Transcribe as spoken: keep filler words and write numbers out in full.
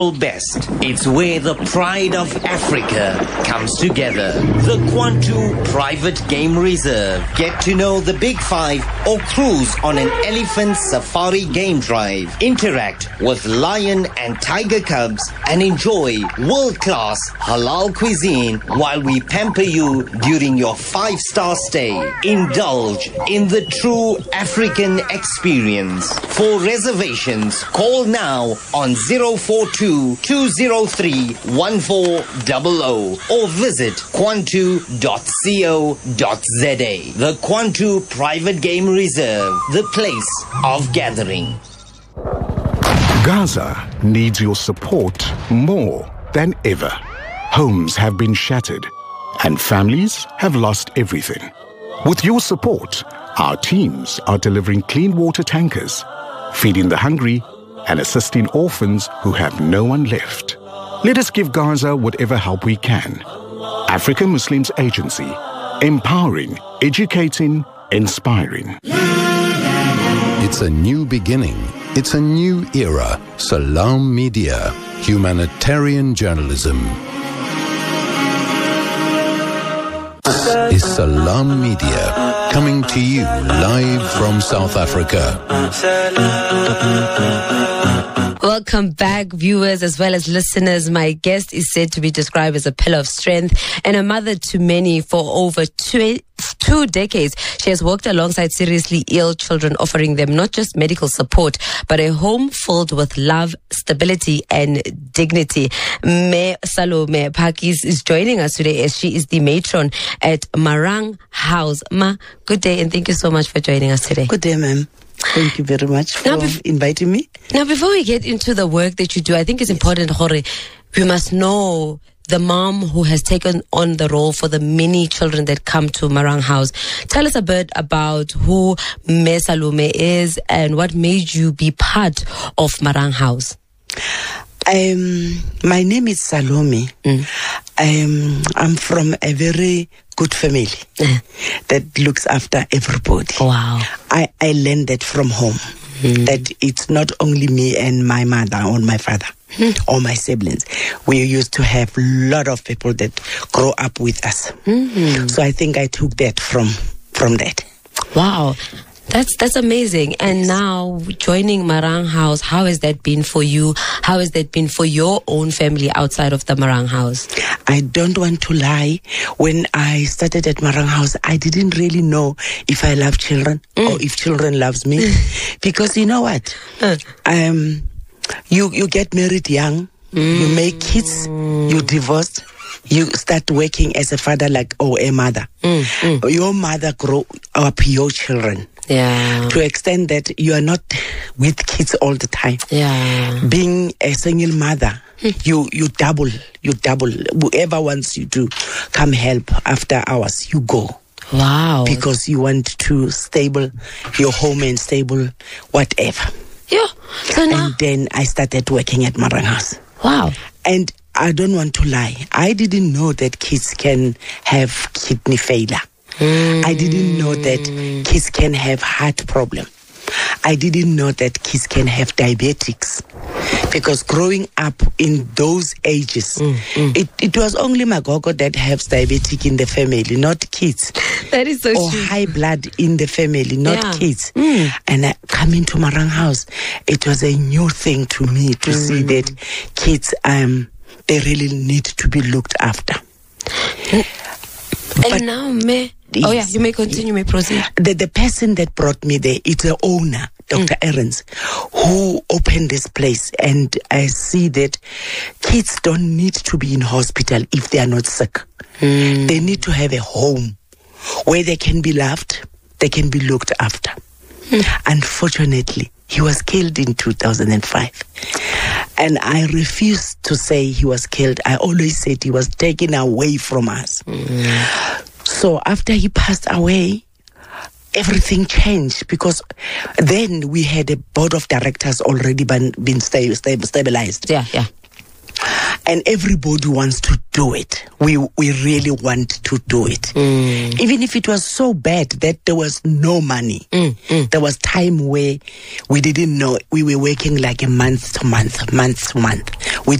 Best. It's where the pride of Africa comes together. The Kwantu Private Game Reserve. Get to know the Big Five or cruise on an elephant safari game drive. Interact with lion and tiger cubs and enjoy world-class halal cuisine while we pamper you during your five-star stay. Indulge in the true African experience. For reservations, call now on zero four two two zero three one four zero zero or visit kwantu dot co dot za. The Kwantu Private Game Reserve, the place of gathering. Gaza needs your support more than ever. Homes have been shattered and families have lost everything. With your support, our teams are delivering clean water tankers, feeding the hungry, and assisting orphans who have no one left. Let us give Gaza whatever help we can. African Muslims Agency, empowering, educating, inspiring. It's a new beginning. It's a new era. Salam Media, humanitarian journalism. Is Salam Media coming to you live from South Africa. Welcome back, viewers as well as listeners. My guest is said to be described as a pillar of strength and a mother to many for over two, two decades. She has worked alongside seriously ill children, offering them not just medical support, but a home filled with love, stability, and dignity. Me Salome Pakis is joining us today as she is the matron at Marang House. Ma, good day and thank you so much for joining us today. Good day, ma'am. Thank you very much for bef- inviting me. Now, before we get into the work that you do, I think it's important, Hore, we must know the mom who has taken on the role for the many children that come to Marang House. Tell us a bit about who Me Salome is and what made you be part of Marang House. Um, my name is Salome. Mm. Um, I'm from a very good family mm. that looks after everybody. Wow. I, I learned that from home, mm. that it's not only me and my mother or my father mm. or my siblings. We used to have a lot of people that grow up with us. Mm-hmm. So I think I took that from from that. Wow. That's that's amazing. And now joining Marang House, how has that been for you? How has that been for your own family outside of the Marang House? I don't want to lie. When I started at Marang House, I didn't really know if I love children mm. or if children loves me. Because you know what? Uh. Um, you, you get married young, mm. you make kids, you divorced. You start working as a father like or a mother. Mm, mm. Your mother grow up your children. Yeah. To extend that you are not with kids all the time. Yeah. Being a single mother, mm. you you double, you double. Whoever wants you to come help after hours, you go. Wow. Because you want to stable your home and stable whatever. Yeah. So now- and then I started working at Marang House. Wow. And I don't want to lie. I didn't know that kids can have kidney failure. Mm. I didn't know that kids can have heart problem. I didn't know that kids can have diabetics. Because growing up in those ages, mm, mm. It, it was only Magogo that has diabetic in the family, not kids. That is so or true. Or high blood in the family, not yeah. kids. Mm. And I, coming to Marang House, it was a new thing to me to mm. see that kids, um, they really need to be looked after. And but now, me... Yes. Oh yeah, you may continue, you may proceed. The, the person that brought me there, it's the owner, Doctor Mm. Aarons, who opened this place. And I see that kids don't need to be in hospital if they are not sick. Mm. They need to have a home where they can be loved, they can be looked after. Mm. Unfortunately, he was killed in two thousand five. And I refuse to say he was killed. I always said he was taken away from us. Mm. So after he passed away, everything changed because then we had a board of directors already been, been sta- sta- stabilized. Yeah, yeah. and everybody wants to do it. We we really want to do it. Mm. Even if it was so bad that there was no money. Mm, mm. There was time where we didn't know. We were working like a month to month, month to month. We